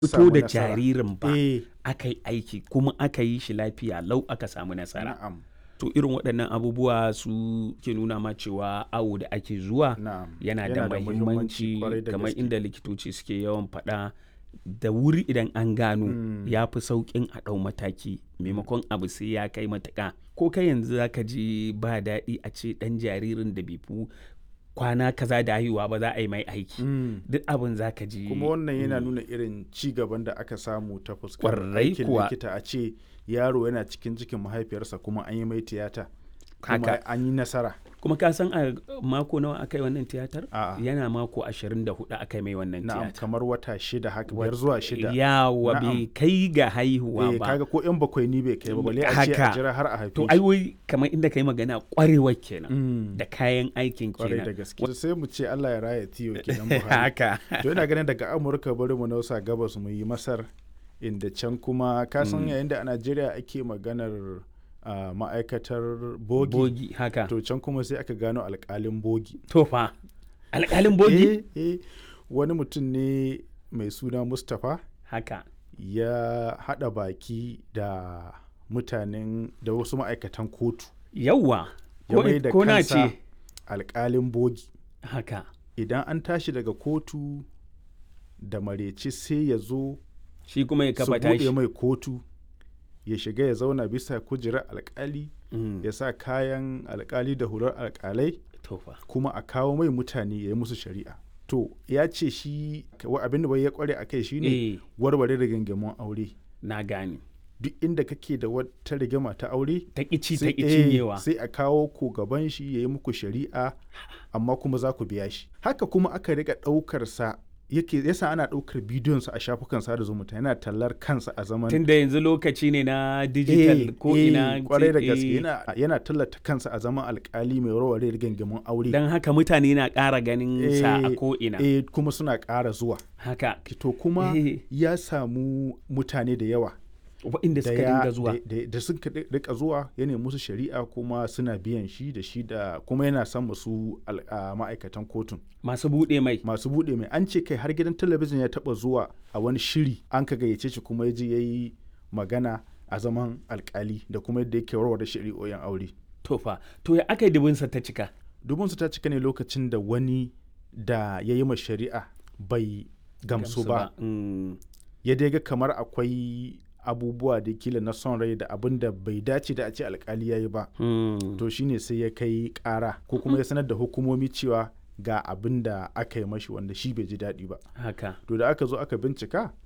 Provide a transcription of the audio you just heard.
fito samu da nasara. jaririn ba Eh, aka yi aiki kuma aka yi shi lafiya lau aka samu nasara. na'am, To irin waɗannan abubuwa su ke nuna ma cewa awo da ake zuwa na'am. yana da mahimmanci kwarai da kamar gaske. inda likitoci suke yawan faɗa da wuri idan an gano ya fi sauƙin a ɗau mataki maimakon abu sai ya kai matuƙa. Ko kai yanzu za ka ji ba daɗi a ce ɗan jaririn da bai fi kwana kaza da haihuwa ba za a yi mai aiki. Duk abin za ka ji. Kuma wannan yana nuna irin ci gaban da aka samu ta fuskar Kwarai aikin kuwa. likita, a ce yaro yana cikin cikin mahaifiyarsa kuma an yi mai tiyata kuma Haka. an yi nasara. Kuma ka san a mako nawa aka yi wannan tiyatar? A'a. Yana mako 24 aka yi mai wannan Na'am, tiyatar. kamar wata 6 haka, 5 zuwa 6. Yawa Na'am. bai kai ga haihuwa ba. Kaga ko 'yan bakwai ni bai kai ba, balle a ce a Haka. jira har a haife To shi. ai wai kamar inda kai magana kwarewar kenan da kayan aikin Kwarai da kenan. gaske. Sai mu ce Allah ya raya tiyo kenan Buhari. Haka. To ina ganin daga Amurka bari mu nausa gabas mu yi Masar, inda can kuma ka san yayin da a Najeriya ake maganar ma'aikatar bogi. Bogi haka. To can kuma sai aka gano alƙalin bogi. To fa alƙalin bogi? Wani mutum ne mai suna Mustapha Haka. ya haɗa baki da mutanen da wasu ma'aikatan kotu. Yawwa. Ya mai da Ko na kansa ce. alƙalin bogi. Haka. Idan an tashi daga kotu da mareci sai ya zo Shi kuma ya su kafa tashi. buɗe mai kotu, ya shiga ya zauna bisa kujerar alƙali, ya sa kayan alƙali da hular alƙalai, To fa. kuma a kawo mai mutane ya yi musu shari'a. To ya ce shi abin da bai ya kware a kai shine Eh. warware rigingimun aure. Na gane. Duk inda kake da wata rigima ta aure, Ta ƙici ta sai cinyewa. sai a kawo ku gaban shi ya yi muku shari'a, amma kuma za ku biya shi. Haka kuma aka riƙa ɗaukar sa, yasa ana ɗaukar bidiyonsa a shafukan sada zumunta, yana tallar kansa a zaman Tunda yanzu lokaci ne na digital ko ina. kwarai da gaske, yana tallata kansa a zaman alkali mai warware rigingimun aure. Don haka mutane na ƙara ganin sa a ko ina. Kuma suna ƙara zuwa. Haka. To kuma ya samu mutane da yawa Waɗanda suka dinga zuwa. da suka rika zuwa, ya nemi musu shari'a kuma suna biyan shi da kuma yana son masu ma'aikatan kotun Masu buɗe mai. An ce kai har gidan talabijin ya taɓa zuwa a wani shiri, an ka gayyace shi kuma ya je ya yi magana a zaman alkali da kuma yadda yake warware shari'o'in aure. To fa. To ya aka yi dubinsa ta cika? Dubinsa ta cika ne lokacin da wani da ya yi ma shari'a bai gamsu ba. Ya dai ga kamar akwai abubuwa da kila na son rai da abin da bai dace da a ce alkali ya yi ba. To shine sai ya kai ƙara ko kuma ya sanar da hukumomi cewa ga abin da aka yi mashi wanda shi bai ji daɗi ba. Haka. To da aka zo aka bincika,